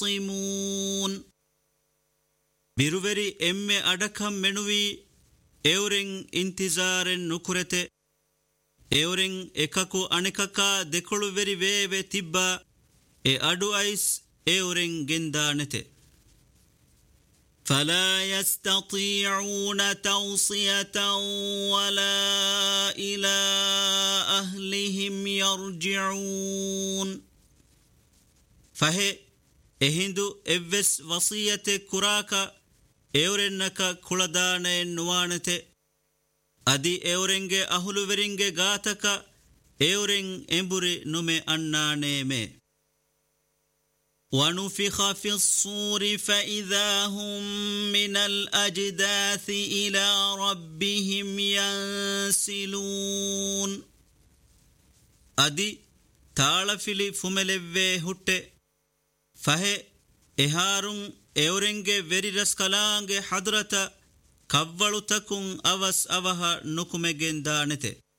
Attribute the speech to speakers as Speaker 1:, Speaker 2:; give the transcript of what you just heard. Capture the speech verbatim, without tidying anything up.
Speaker 1: يختصمون بيروفري إم أدكم منوي إورين انتظار نكرته إورين إكاكو أنكاكا دكولو فري بيبي تبا إي أدو أيس إورين جندانته فلا يستطيعون توصية ولا إلى أهلهم يرجعون فهي إهندو إفس وصية كراكا إورنكا كولدان نوانته أدي إورنجي أهلو ورنجي غاتكا إورن إمبري نمي أناني مي ونفخ في الصور فإذا هم من الأجداث إلى ربهم ينسلون أدي تالفلي فملوه هوت فهي إهارون إورنجي وريرس كلانجي حضرتا كوالو تكون أوس أوها نكمجين دانته